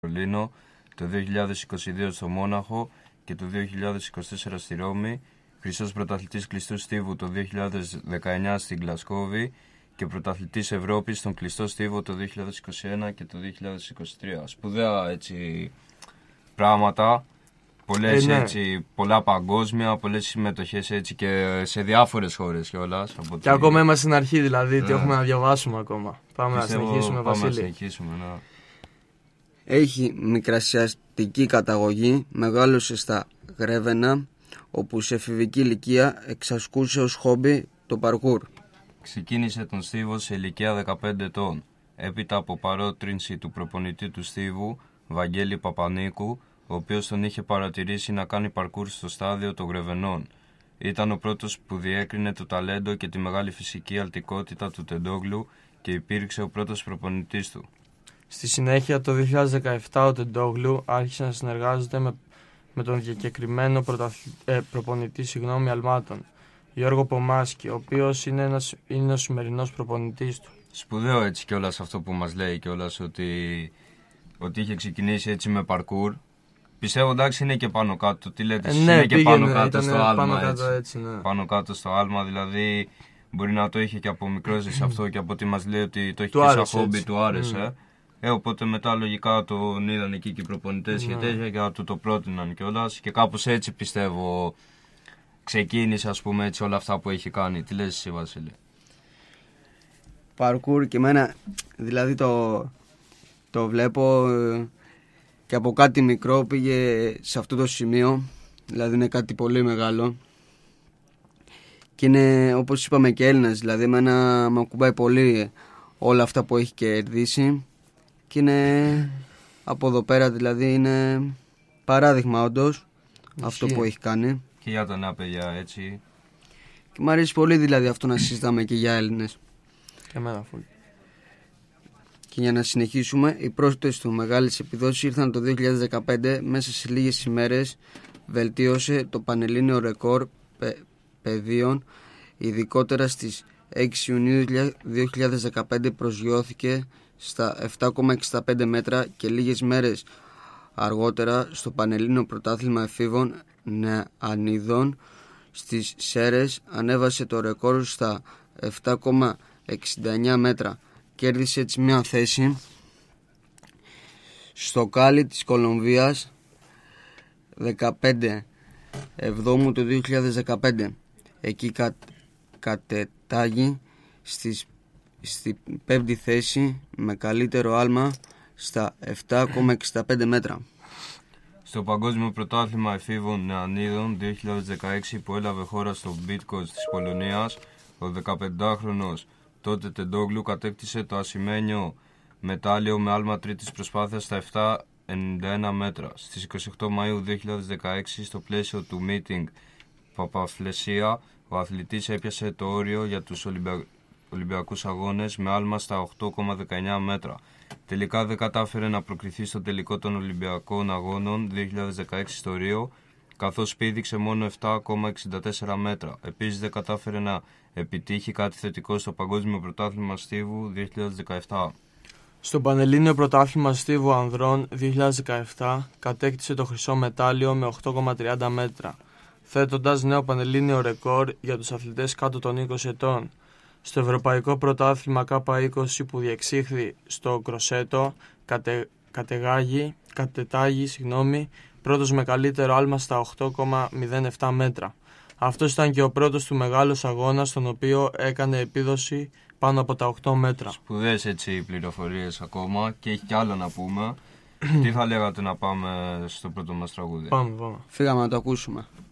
Βερολίνο, το 2022 στο Μόναχο και το 2024 στη Ρώμη, χρυσός πρωταθλητής κλειστού στίβου το 2019 στην Γλασκόβη και πρωταθλητής Ευρώπης στον κλειστό στίβο το 2021 και το 2023. Σπουδαία έτσι πράγματα, πολλές, πολλά παγκόσμια, πολλές συμμετοχές έτσι και σε διάφορες χώρες κιόλας. Και ακόμα είμαστε στην αρχή δηλαδή, ότι έχουμε να διαβάσουμε ακόμα. Πάμε να συνεχίσουμε, Βασίλη. Πάμε να συνεχίσουμε, ναι. Έχει μικρασιαστική καταγωγή, μεγάλωσε στα Γρέβαινα, όπου σε εφηβική ηλικία εξασκούσε ως χόμπι το παρκούρ. Ξεκίνησε τον στίβο σε ηλικία 15 ετών, έπειτα από παρότρινση του προπονητή του στίβου, Βαγγέλη Παπανίκου, ο οποίος τον είχε παρατηρήσει να κάνει παρκούρ στο στάδιο των Γρεβενών. Ήταν ο πρώτος που διέκρινε το ταλέντο και τη μεγάλη φυσική αλτικότητα του Τεντόγλου και υπήρξε ο πρώτος προπονητής του. Στη συνέχεια, το 2017, ο Τεντόγλου άρχισε να συνεργάζεται με τον διακεκριμένο προπονητή αλμάτων, Γιώργο Πομάσκι, ο οποίος είναι ο σημερινός προπονητής του. Σπουδαίο έτσι κιόλας αυτό που μας λέει κιόλας, ότι είχε ξεκινήσει έτσι με παρκούρ. Πιστεύω εντάξει είναι και πάνω κάτω, τι λέτε, είναι και πάνω κάτω στο άλμα, πάνω κάτω στο άλμα, δηλαδή μπορεί να το είχε και από μικρός σε αυτό και από ό,τι μας λέει ότι το είχε και σαν χόμπι, του άρεσε. Οπότε μετά λογικά τον είδαν εκεί και οι προπονητές και τέτοια και να του το πρότειναν κιόλας και κάπως έτσι πιστεύω ξεκίνησε ας πούμε έτσι όλα αυτά που έχει κάνει. Τι λες εσύ, Βασίλη? Παρκούρ και εμένα δηλαδή το βλέπω και από κάτι μικρό πήγε σε αυτό το σημείο, δηλαδή είναι κάτι πολύ μεγάλο και είναι όπως είπαμε και Έλληνας, δηλαδή εμένα με ακουμπάει πολύ όλα αυτά που έχει κερδίσει και είναι από εδώ πέρα δηλαδή είναι παράδειγμα όντως αυτό που έχει κάνει. Και για τα νέα παιδιά έτσι. Και μου αρέσει πολύ δηλαδή αυτό να συζητάμε και για Έλληνες. Και εμένα φουλ. Και για να συνεχίσουμε, οι πρώτες του μεγάλες επιδόσεις ήρθαν το 2015. Μέσα σε λίγες ημέρες βελτίωσε το πανελλήνιο ρεκόρ πεδίων, ειδικότερα στις 6 Ιουνίου 2015 προσγειώθηκε στα 7,65 μέτρα και λίγες μέρες αργότερα στο Πανελλήνιο Πρωτάθλημα Εφήβων Νεανίδων στις Σέρρες ανέβασε το ρεκόρ στα 7,69 μέτρα. Κέρδισε έτσι μια θέση στο Κάλι της Κολομβίας 15 Εβδόμου του 2015. Εκεί κατετάγει στη πέμπτη θέση με καλύτερο άλμα στα 7,65 μέτρα. Στο Παγκόσμιο Πρωτάθλημα Εφήβων Νεανίδων 2016 που έλαβε χώρα στο Μπίτκος της Πολωνίας, ο 15χρονος τότε Τεντόγλου κατέκτησε το ασημένιο μετάλλιο με άλμα τρίτης προσπάθειας στα 7,91 μέτρα. Στις 28 Μαΐου 2016 στο πλαίσιο του meeting Παπαφλεσία ο αθλητής έπιασε το όριο για τους Ολυμπιακούς Αγώνες με άλμα στα 8,19 μέτρα. Τελικά δεν κατάφερε να προκριθεί στο τελικό των Ολυμπιακών Αγώνων 2016 στο Ρίο, καθώς πήδηξε μόνο 7,64 μέτρα. Επίσης δεν κατάφερε να επιτύχει κάτι θετικό στο Παγκόσμιο Πρωτάθλημα Στίβου 2017. Στο Πανελλήνιο Πρωτάθλημα Στίβου Ανδρών 2017 κατέκτησε το χρυσό μετάλλιο με 8,30 μέτρα, θέτοντας νέο πανελλήνιο ρεκόρ για τους αθλητές κάτω των 20 ετών. Στο Ευρωπαϊκό Πρωτάθλημα K20 που διεξήχθη στο Κροσέτο κατετάγει πρώτος με καλύτερο άλμα στα 8,07 μέτρα. Αυτός ήταν και ο πρώτος του μεγάλος αγώνα στον οποίο έκανε επίδοση πάνω από τα 8 μέτρα. Σπουδαίες έτσι πληροφορίες ακόμα και έχει κι άλλο να πούμε. Τι θα λέγατε να πάμε στο πρώτο μας τραγούδι? Πάμε. Φύγαμε να το ακούσουμε.